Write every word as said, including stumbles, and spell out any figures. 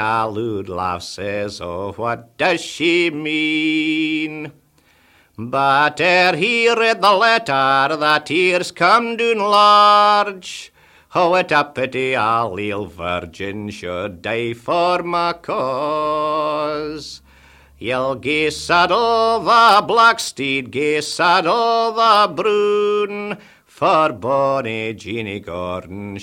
A lewd laugh says, oh, what does she mean? But ere he read the letter, the tears come down large. Oh, what a pity a leal virgin should die for my cause. You'll gae saddle the black steed, gae saddle the brown, for bonny Jeanie Gordon